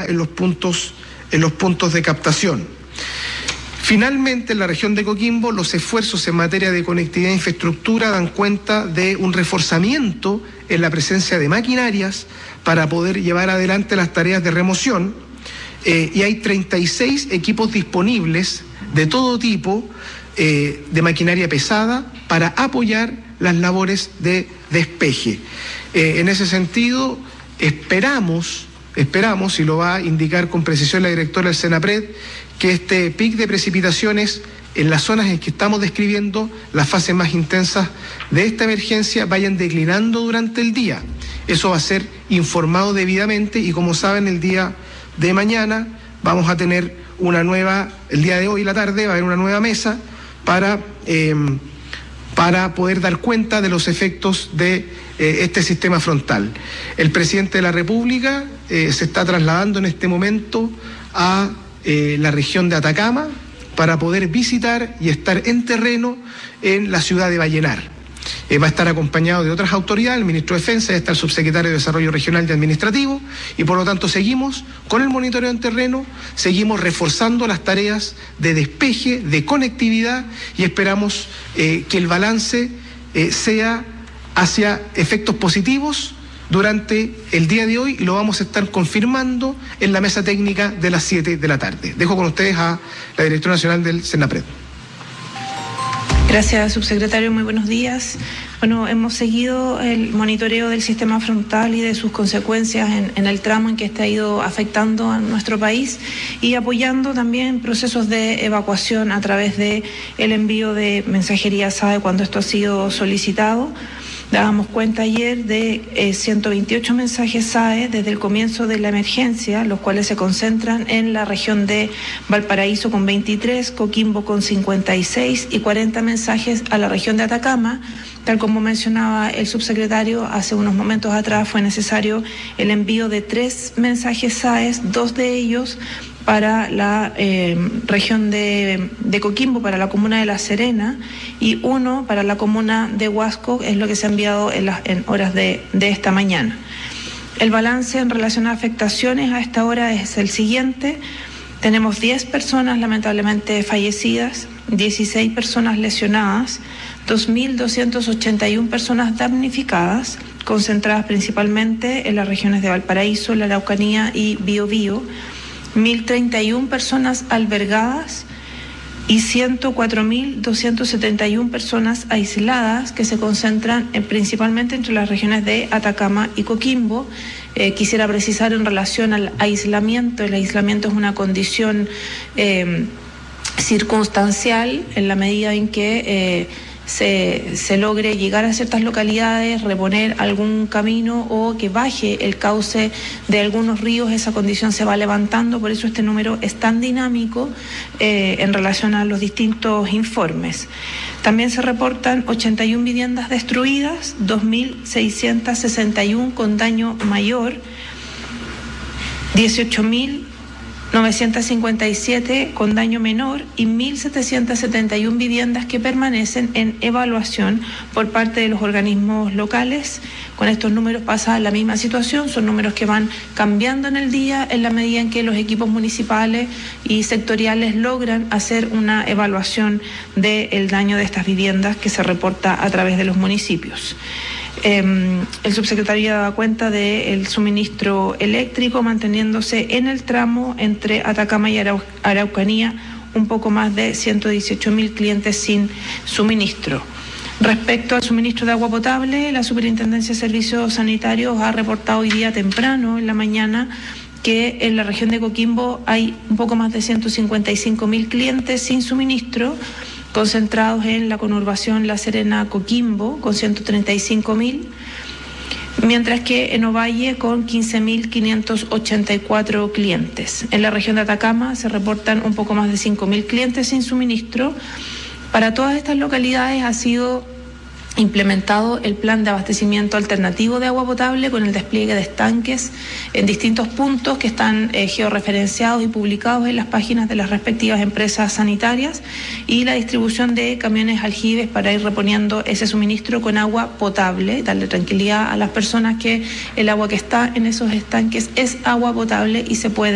en los puntos de captación. Finalmente, en la región de Coquimbo, los esfuerzos en materia de conectividad e infraestructura dan cuenta de un reforzamiento en la presencia de maquinarias para poder llevar adelante las tareas de remoción, y hay 36 equipos disponibles de todo tipo de maquinaria pesada para apoyar las labores de despeje. En ese sentido, esperamos, y lo va a indicar con precisión la directora del Senapred, que este pic de precipitaciones en las zonas en que estamos describiendo, las fases más intensas de esta emergencia, vayan declinando durante el día. Eso va a ser informado debidamente y, como saben, el día de mañana vamos a tener el día de hoy, la tarde, va a haber una nueva mesa para poder dar cuenta de los efectos de este sistema frontal. El presidente de la República se está trasladando en este momento a la región de Atacama para poder visitar y estar en terreno en la ciudad de Vallenar. Va a estar acompañado de otras autoridades, el ministro de Defensa, está el subsecretario de Desarrollo Regional y Administrativo, y por lo tanto seguimos con el monitoreo en terreno, seguimos reforzando las tareas de despeje, de conectividad, y esperamos que el balance sea hacia efectos positivos durante el día de hoy, y lo vamos a estar confirmando en la mesa técnica de las 7 de la tarde. Dejo con ustedes a la directora nacional del Senapred. Gracias, subsecretario. Muy buenos días. Bueno, hemos seguido el monitoreo del sistema frontal y de sus consecuencias en el tramo en que está ido afectando a nuestro país, y apoyando también procesos de evacuación a través de el envío de mensajería SAE cuando esto ha sido solicitado. Dábamos cuenta ayer de 128 mensajes SAE desde el comienzo de la emergencia, los cuales se concentran en la región de Valparaíso con 23, Coquimbo con 56 y 40 mensajes a la región de Atacama. Tal como mencionaba el subsecretario, hace unos momentos atrás fue necesario el envío de 3 mensajes SAES, 2 de ellos para la región de Coquimbo, para la comuna de La Serena, y 1 para la comuna de Huasco, es lo que se ha enviado en horas de esta mañana. El balance en relación a afectaciones a esta hora es el siguiente. Tenemos 10 personas lamentablemente fallecidas, 16 personas lesionadas, 2.281 personas damnificadas, concentradas principalmente en las regiones de Valparaíso, la Araucanía y Biobío, 1.031 personas albergadas y 104.271 personas aisladas, que se concentran principalmente entre las regiones de Atacama y Coquimbo. Quisiera precisar en relación al aislamiento. El aislamiento es una condición circunstancial en la medida en que se logre llegar a ciertas localidades, reponer algún camino o que baje el cauce de algunos ríos. Esa condición se va levantando, por eso este número es tan dinámico en relación a los distintos informes. También se reportan 81 viviendas destruidas, 2.661 con daño mayor, 18.957 con daño menor y 1.771 viviendas que permanecen en evaluación por parte de los organismos locales. Con estos números pasa la misma situación, son números que van cambiando en el día en la medida en que los equipos municipales y sectoriales logran hacer una evaluación del daño de estas viviendas que se reporta a través de los municipios. El subsecretario daba cuenta del suministro eléctrico manteniéndose en el tramo entre Atacama y Araucanía, un poco más de 118.000 clientes sin suministro. Respecto al suministro de agua potable, la Superintendencia de Servicios Sanitarios ha reportado hoy día temprano, en la mañana, que en la región de Coquimbo hay un poco más de 155.000 clientes sin suministro, concentrados en la conurbación La Serena-Coquimbo con 135.000, mientras que en Ovalle con 15.584 clientes. En la región de Atacama se reportan un poco más de 5.000 clientes sin suministro. Para todas estas localidades ha sido implementado el plan de abastecimiento alternativo de agua potable con el despliegue de estanques en distintos puntos que están georreferenciados y publicados en las páginas de las respectivas empresas sanitarias, y la distribución de camiones aljibes para ir reponiendo ese suministro con agua potable, darle tranquilidad a las personas que el agua que está en esos estanques es agua potable y se puede